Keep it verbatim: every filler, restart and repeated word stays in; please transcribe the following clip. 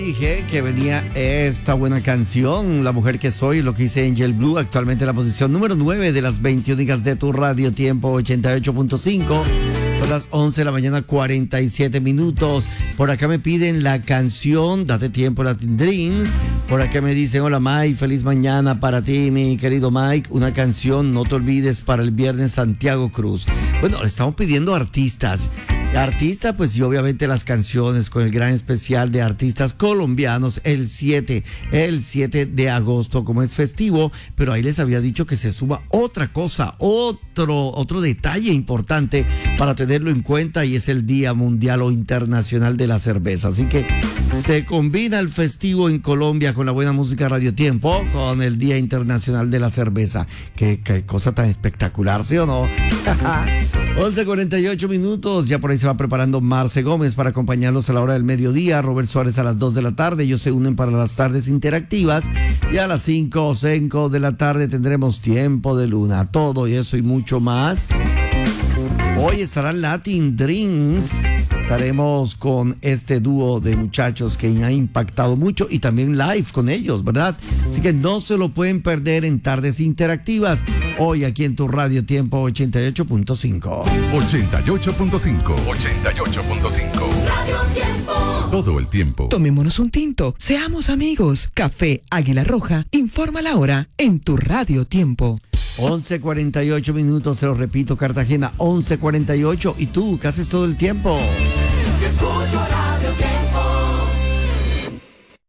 Dije que venía esta buena canción, La Mujer que Soy, lo que dice Angel Blue, actualmente en la posición número nueve de las veinte únicas de tu radio, tiempo ochenta y ocho punto cinco. Son las once de la mañana, cuarenta y siete minutos. Por acá me piden la canción Date Tiempo, Latin Dreams. Por acá me dicen, hola Mike, feliz mañana para ti, mi querido Mike. Una canción, no te olvides, para el viernes, Santiago Cruz. Bueno, le estamos pidiendo artistas. Artista, pues y obviamente las canciones con el gran especial de artistas colombianos el siete, el siete de agosto, como es festivo, pero ahí les había dicho que se suba otra cosa, otro, otro detalle importante para tenerlo en cuenta, y es el Día Mundial o Internacional de la Cerveza. Así que se combina el festivo en Colombia con la buena música Radio Tiempo, con el Día Internacional de la Cerveza. Qué, qué cosa tan espectacular, ¿sí o no? once cuarenta y ocho minutos, ya por ahí se va preparando Marce Gómez para acompañarlos a la hora del mediodía, Robert Suárez a las dos de la tarde, ellos se unen para las tardes interactivas, y a las cinco o cinco de la tarde tendremos Tiempo de Luna, todo y eso y mucho más. Hoy estará Latin Dreams. Estaremos con este dúo de muchachos que ha impactado mucho, y también live con ellos, ¿verdad? Así que no se lo pueden perder en Tardes Interactivas, hoy aquí en tu Radio Tiempo ochenta y ocho punto cinco. ochenta y ocho punto cinco. ochenta y ocho punto cinco. Radio Tiempo. Todo el tiempo. Tomémonos un tinto, seamos amigos. Café Águila Roja informa la hora en tu Radio Tiempo. once cuarenta y ocho minutos, se lo repito, Cartagena, once cuarenta y ocho. ¿Y tú qué haces todo el tiempo?